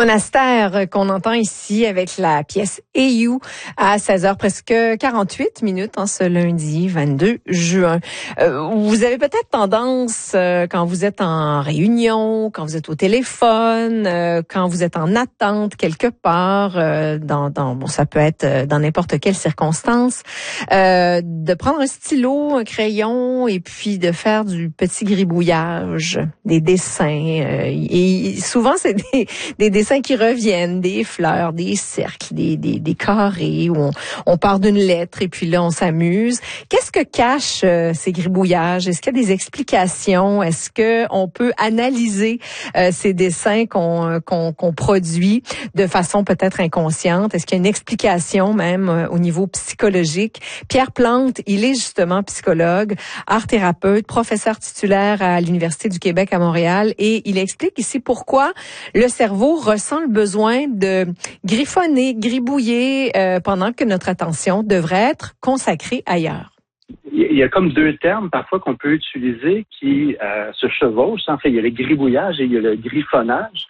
Monastère qu'on entend ici avec la pièce Hey You à 16h, presque 48 minutes ce lundi 22 juin. Vous avez peut-être tendance, quand vous êtes en réunion, quand vous êtes au téléphone, quand vous êtes en attente quelque part, ça peut être dans n'importe quelle circonstance, de prendre un stylo, un crayon et puis de faire du petit gribouillage, des dessins. Et souvent, c'est des dessins qui reviennent, des fleurs, des cercles, des carrés où on part d'une lettre et puis là, on s'amuse. Qu'est-ce que cachent ces gribouillages? Est-ce qu'il y a des explications? Est-ce qu'on peut analyser ces dessins qu'on produit de façon peut-être inconsciente? Est-ce qu'il y a une explication même au niveau psychologique? Pierre Plante, il est justement psychologue, art-thérapeute, professeur titulaire à l'Université du Québec à Montréal et il explique ici pourquoi le cerveau ressent le besoin de griffonner, gribouiller pendant que notre attention devrait être consacrée ailleurs. Il y a comme deux termes parfois qu'on peut utiliser qui se chevauchent. En fait, il y a le gribouillage et il y a le griffonnage.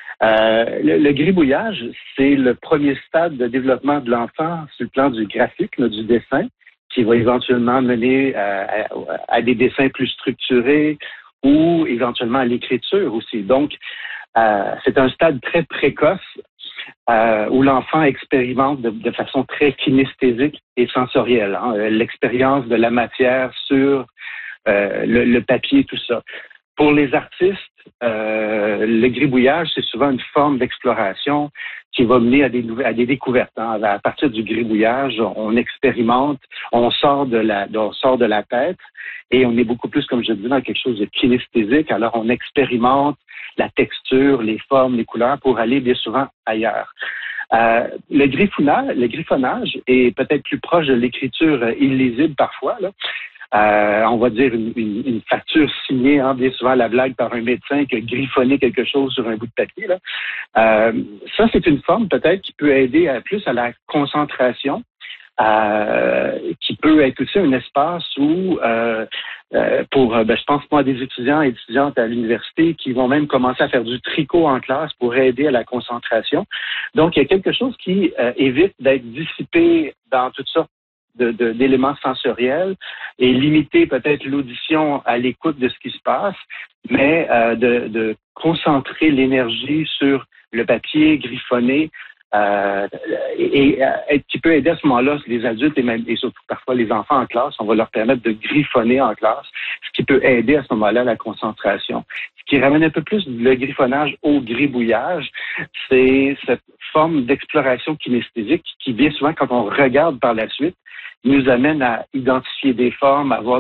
Le gribouillage, c'est le premier stade de développement de l'enfant sur le plan du graphique, du dessin, qui va éventuellement mener à des dessins plus structurés ou éventuellement à l'écriture aussi. Donc, c'est un stade très précoce où l'enfant expérimente de façon très kinesthésique et sensorielle, l'expérience de la matière sur le papier, tout ça. Pour les artistes, le gribouillage, c'est souvent une forme d'exploration qui va mener à des découvertes. À partir du gribouillage, on expérimente, on sort de la tête et on est beaucoup plus, comme je disais, dans quelque chose de kinesthésique. Alors, on expérimente la texture, les formes, les couleurs pour aller bien souvent ailleurs. Le griffonnage est peut-être plus proche de l'écriture illisible parfois, là. On va dire une facture signée, bien souvent la blague par un médecin qui a griffonné quelque chose sur un bout de papier. Là. Ça, c'est une forme peut-être qui peut aider plus à la concentration, qui peut être aussi un espace où, je pense moi à des étudiants et étudiantes à l'université qui vont même commencer à faire du tricot en classe pour aider à la concentration. Donc, il y a quelque chose qui évite d'être dissipé dans toutes sortes d'éléments sensoriels et limiter peut-être l'audition à l'écoute de ce qui se passe, mais de concentrer l'énergie sur le papier griffonné qui peut aider à ce moment-là les adultes et surtout parfois les enfants en classe. On va leur permettre de griffonner en classe, ce qui peut aider à ce moment-là la concentration. Ce qui ramène un peu plus le griffonnage au gribouillage, c'est cette forme d'exploration kinesthésique qui bien souvent, quand on regarde par la suite, nous amène à identifier des formes, à voir